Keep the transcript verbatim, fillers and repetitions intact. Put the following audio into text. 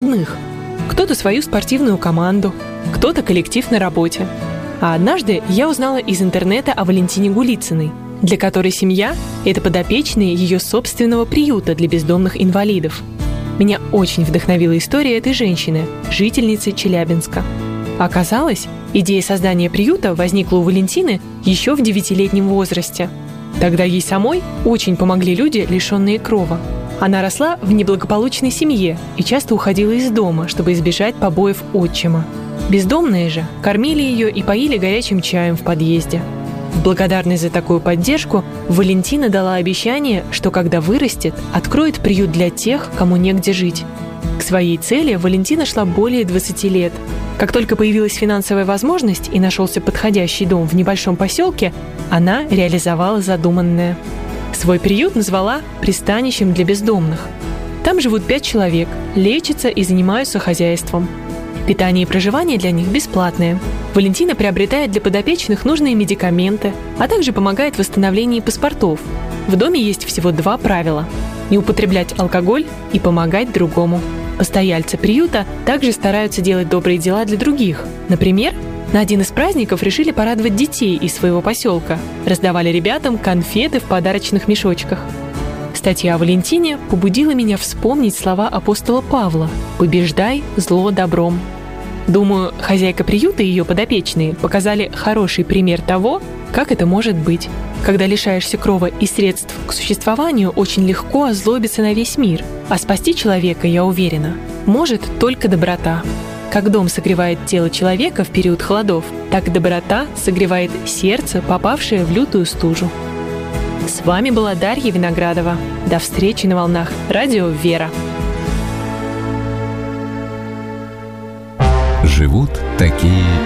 родных. Кто-то свою спортивную команду, кто-то коллектив на работе. А однажды я узнала из интернета о Валентине Гулицыной, для которой семья – это подопечные ее собственного приюта для бездомных инвалидов. Меня очень вдохновила история этой женщины, жительницы Челябинска. Оказалось, идея создания приюта возникла у Валентины еще в девятилетнем возрасте. Тогда ей самой очень помогли люди, лишенные крова. Она росла в неблагополучной семье и часто уходила из дома, чтобы избежать побоев отчима. Бездомные же кормили ее и поили горячим чаем в подъезде. В благодарность за такую поддержку Валентина дала обещание, что когда вырастет, откроет приют для тех, кому негде жить. К своей цели Валентина шла более двадцати лет. Как только появилась финансовая возможность и нашелся подходящий дом в небольшом поселке, она реализовала задуманное. Свой приют назвала «пристанищем для бездомных». Там живут пять человек, лечатся и занимаются хозяйством. Питание и проживание для них бесплатное. Валентина приобретает для подопечных нужные медикаменты, а также помогает в восстановлении паспортов. В доме есть всего два правила – не употреблять алкоголь и помогать другому. Постояльцы приюта также стараются делать добрые дела для других. Например, на один из праздников решили порадовать детей из своего поселка. Раздавали ребятам конфеты в подарочных мешочках. Статья о Валентине побудила меня вспомнить слова апостола Павла «Побеждай зло добром». Думаю, хозяйка приюта и ее подопечные показали хороший пример того, как это может быть. Когда лишаешься крова и средств к существованию, очень легко озлобиться на весь мир. А спасти человека, я уверена, может только доброта. Как дом согревает тело человека в период холодов, так доброта согревает сердце, попавшее в лютую стужу. С вами была Дарья Виноградова. До встречи на волнах радио «Вера». Живут такие